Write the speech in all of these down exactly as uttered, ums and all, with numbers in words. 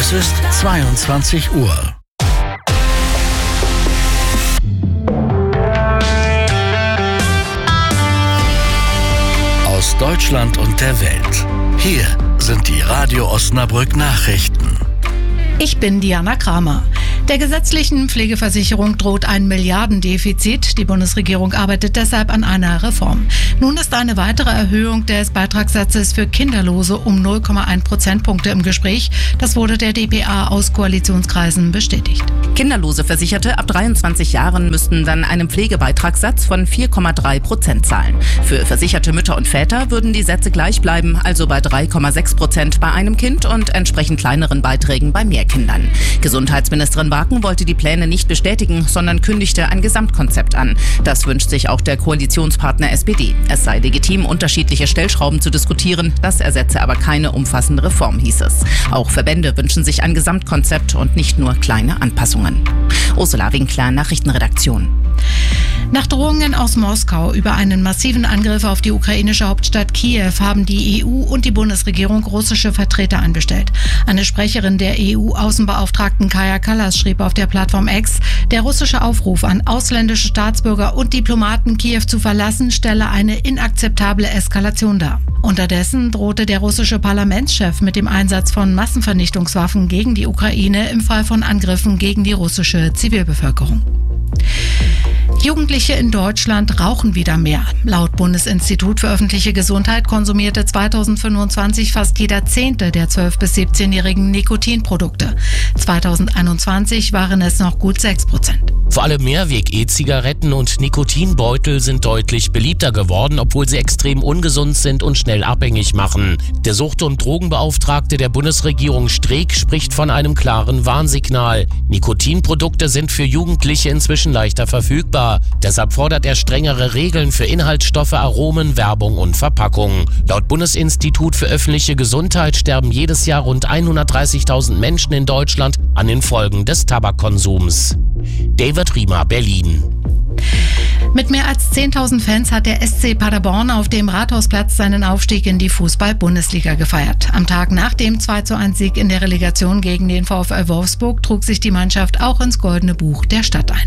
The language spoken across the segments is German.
Es ist zweiundzwanzig Uhr. Aus Deutschland und der Welt. Hier sind die Radio Osnabrück Nachrichten. Ich bin Diana Kramer. Der gesetzlichen Pflegeversicherung droht ein Milliardendefizit. Die Bundesregierung arbeitet deshalb an einer Reform. Nun ist eine weitere Erhöhung des Beitragssatzes für Kinderlose um null Komma eins Prozentpunkte im Gespräch. Das wurde der d p a aus Koalitionskreisen bestätigt. Kinderlose Versicherte ab dreiundzwanzig Jahren müssten dann einen Pflegebeitragssatz von vier Komma drei Prozent zahlen. Für versicherte Mütter und Väter würden die Sätze gleich bleiben, also bei drei Komma sechs Prozent bei einem Kind und entsprechend kleineren Beiträgen bei mehr Kindern. Gesundheitsministerin Waken wollte die Pläne nicht bestätigen, sondern kündigte ein Gesamtkonzept an. Das wünscht sich auch der Koalitionspartner S P D. Es sei legitim, unterschiedliche Stellschrauben zu diskutieren. Das ersetze aber keine umfassende Reform, hieß es. Auch Verbände wünschen sich ein Gesamtkonzept und nicht nur kleine Anpassungen. Ursula Winkler, Nachrichtenredaktion. Nach Drohungen aus Moskau über einen massiven Angriff auf die ukrainische Hauptstadt Kiew haben die E U und die Bundesregierung russische Vertreter einbestellt. Eine Sprecherin der E U-Außenbeauftragten Kaja Kallas schrieb auf der Plattform X, der russische Aufruf an ausländische Staatsbürger und Diplomaten, Kiew zu verlassen, stelle eine inakzeptable Eskalation dar. Unterdessen drohte der russische Parlamentschef mit dem Einsatz von Massenvernichtungswaffen gegen die Ukraine im Fall von Angriffen gegen die russische Zivilbevölkerung. Jugendliche in Deutschland rauchen wieder mehr. Laut Bundesinstitut für öffentliche Gesundheit konsumierte zweitausendfünfundzwanzig fast jeder Zehnte der zwölf- bis siebzehnjährigen Nikotinprodukte. zweitausendeinundzwanzig waren es noch gut sechs Prozent. Vor allem Mehrweg-E-Zigaretten und Nikotinbeutel sind deutlich beliebter geworden, obwohl sie extrem ungesund sind und schnell abhängig machen. Der Sucht- und Drogenbeauftragte der Bundesregierung Streeck spricht von einem klaren Warnsignal. Nikotinprodukte sind für Jugendliche inzwischen leichter verfügbar. Deshalb fordert er strengere Regeln für Inhaltsstoffe, Aromen, Werbung und Verpackung. Laut Bundesinstitut für öffentliche Gesundheit sterben jedes Jahr rund hundertdreißigtausend Menschen in Deutschland an den Folgen des Tabakkonsums. David Riemer, Berlin. Mit mehr als zehntausend Fans hat der S C Paderborn auf dem Rathausplatz seinen Aufstieg in die Fußball-Bundesliga gefeiert. Am Tag nach dem zwei zu eins Sieg in der Relegation gegen den VfL Wolfsburg trug sich die Mannschaft auch ins Goldene Buch der Stadt ein.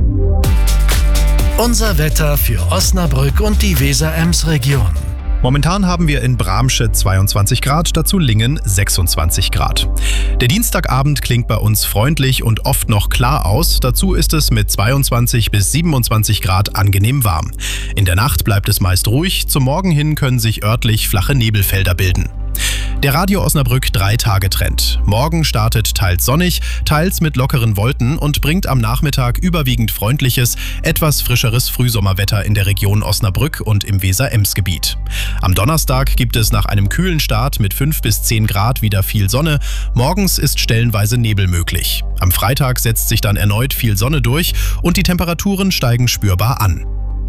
Unser Wetter für Osnabrück und die Weser-Ems-Region. Momentan haben wir in Bramsche zweiundzwanzig Grad, dazu Lingen sechsundzwanzig Grad. Der Dienstagabend klingt bei uns freundlich und oft noch klar aus. Dazu ist es mit zweiundzwanzig bis siebenundzwanzig Grad angenehm warm. In der Nacht bleibt es meist ruhig. Zum Morgen hin können sich örtlich flache Nebelfelder bilden. Der Radio Osnabrück drei-Tage-Trend. Morgen startet teils sonnig, teils mit lockeren Wolken und bringt am Nachmittag überwiegend freundliches, etwas frischeres Frühsommerwetter in der Region Osnabrück und im Weser-Ems-Gebiet. Am Donnerstag gibt es nach einem kühlen Start mit fünf bis zehn Grad wieder viel Sonne. Morgens ist stellenweise Nebel möglich. Am Freitag setzt sich dann erneut viel Sonne durch und die Temperaturen steigen spürbar an.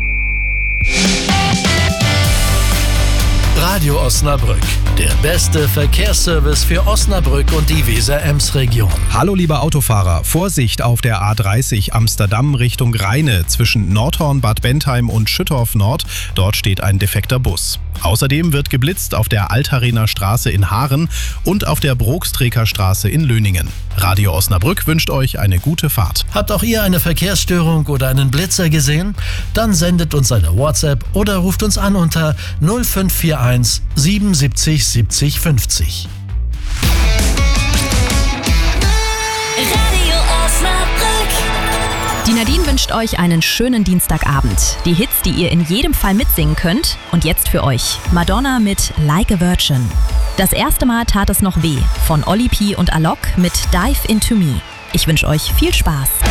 Radio Osnabrück, der beste Verkehrsservice für Osnabrück und die Weser-Ems-Region. Hallo liebe Autofahrer, Vorsicht auf der A dreißig Amsterdam Richtung Rheine zwischen Nordhorn, Bad Bentheim und Schüttorf Nord. Dort steht ein defekter Bus. Außerdem wird geblitzt auf der Altharener Straße in Haaren und auf der Brokstreker Straße in Löningen. Radio Osnabrück wünscht euch eine gute Fahrt. Habt auch ihr eine Verkehrsstörung oder einen Blitzer gesehen? Dann sendet uns eine WhatsApp oder ruft uns an unter null fünf vier eins siebenundsiebzig siebzig fünfzig. Radio Osnabrück. Die Nadine wünscht euch einen schönen Dienstagabend. Die Hits, die ihr in jedem Fall mitsingen könnt. Und jetzt für euch Madonna mit Like a Virgin. Das erste Mal tat es noch weh von Olli P. und Alok mit Dive Into Me. Ich wünsche euch viel Spaß.